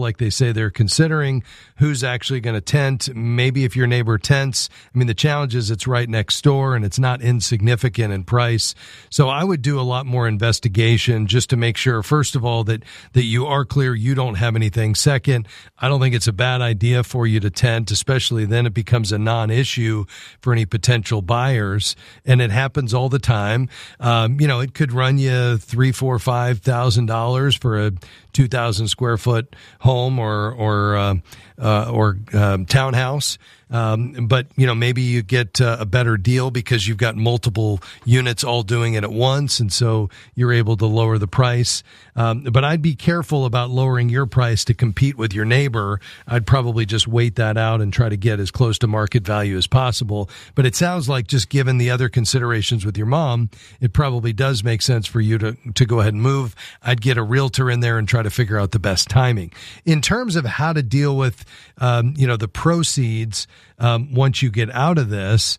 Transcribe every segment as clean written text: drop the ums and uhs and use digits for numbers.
like they say they're considering, who's actually going to tent, maybe if your neighbor tents. I mean, the challenge is it's right next door and it's not insignificant in price. So I would do a lot more investigation just to make sure, first of all, that you are clear you don't have anything. Second, I don't think it's a bad idea for you to tent, especially then it becomes a non-issue for any potential buyers. And it happens all the time. It could run you $3,000, $4,000, $5,000 for a 2,000 square foot home or townhouse. But maybe you get a better deal because you've got multiple units all doing it at once. And so you're able to lower the price. But I'd be careful about lowering your price to compete with your neighbor. I'd probably just wait that out and try to get as close to market value as possible. But it sounds like, just given the other considerations with your mom, it probably does make sense for you to go ahead and move. I'd get a realtor in there and try to figure out the best timing. In terms of how to deal with, the proceeds, once you get out of this,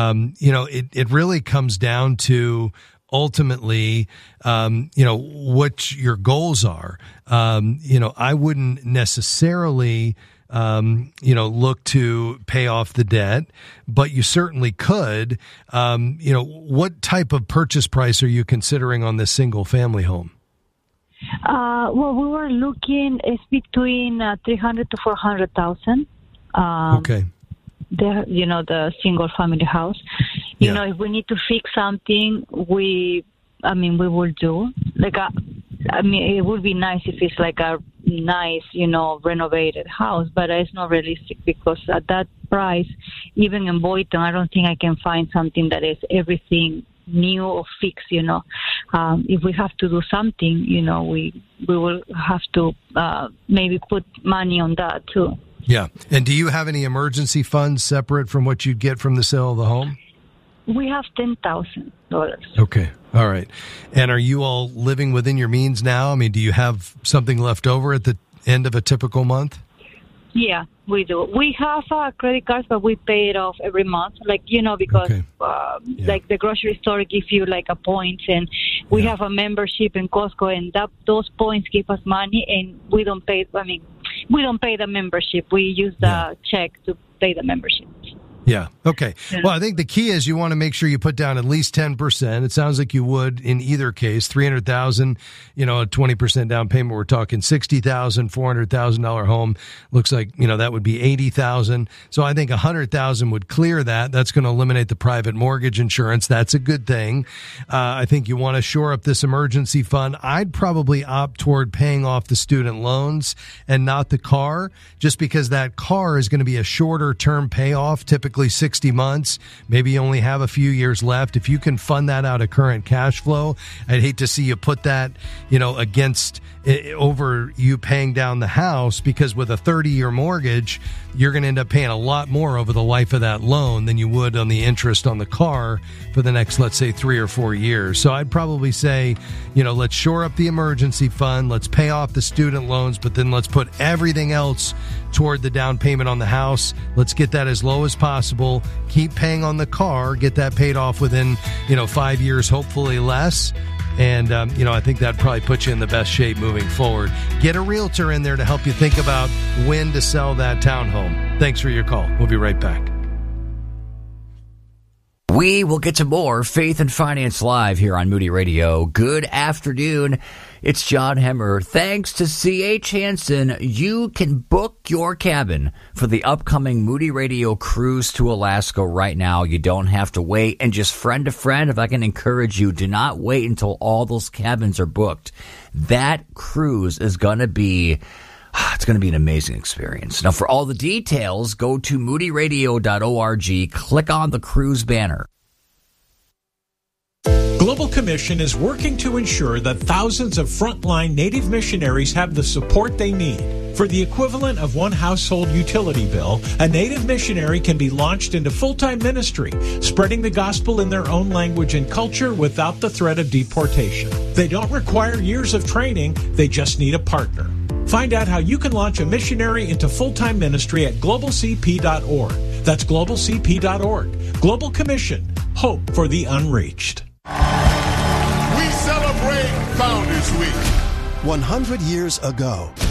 it really comes down to ultimately, what your goals are. I wouldn't necessarily, look to pay off the debt, but you certainly could. What type of purchase price are you considering on this single family home? Well, we were looking, it's between 300 to 400,000. Okay. The single family house. If we need to fix something, we will do. It would be nice if it's like a nice, renovated house, but it's not realistic because at that price, even in Boynton, I don't think I can find something that is everything new or fixed. If we have to do something, we will have to maybe put money on that too. Yeah. And do you have any emergency funds separate from what you'd get from the sale of the home? We have $10,000. Okay. All right. And are you all living within your means now? I mean, do you have something left over at the end of a typical month? Yeah, we do. We have credit cards, but we pay it off every month, because like the grocery store gives you like a points, and we have a membership in Costco, and those points give us money, and we don't pay. We don't pay the membership. We use the check to pay the membership. Yeah. Okay. Well, I think the key is you want to make sure you put down at least 10%. It sounds like you would in either case. $300,000, a 20% down payment. We're talking $60,000, $400,000 home. Looks like, that would be $80,000. So I think $100,000 would clear that. That's going to eliminate the private mortgage insurance. That's a good thing. I think you want to shore up this emergency fund. I'd probably opt toward paying off the student loans and not the car, just because that car is going to be a shorter term payoff, typically 60 months. Maybe you only have a few years left. If you can fund that out of current cash flow, I'd hate to see you put that, against over you paying down the house, because with a 30-year mortgage, you're going to end up paying a lot more over the life of that loan than you would on the interest on the car for the next, let's say, 3 or 4 years. So I'd probably say, let's shore up the emergency fund. Let's pay off the student loans, but then let's put everything else toward the down payment on the house. Let's get that as low as possible. Keep paying on the car. Get that paid off within, 5 years, hopefully less. And, I think that probably puts you in the best shape moving forward. Get a realtor in there to help you think about when to sell that townhome. Thanks for your call. We'll be right back. We will get to more Faith and Finance Live here on Moody Radio. Good afternoon. It's John Hemmer. Thanks to C.H. Hansen, you can book your cabin for the upcoming Moody Radio cruise to Alaska right now. You don't have to wait. And just friend to friend, if I can encourage you, do not wait until all those cabins are booked. That cruise is going to be... It's going to be an amazing experience. Now, for all the details, go to moodyradio.org, click on the cruise banner. Global Commission is working to ensure that thousands of frontline Native missionaries have the support they need. For the equivalent of one household utility bill, a Native missionary can be launched into full-time ministry, spreading the gospel in their own language and culture without the threat of deportation. They don't require years of training, they just need a partner. Find out how you can launch a missionary into full-time ministry at globalcp.org. That's globalcp.org. Global Commission. Hope for the unreached. We celebrate Founders Week. 100 years ago,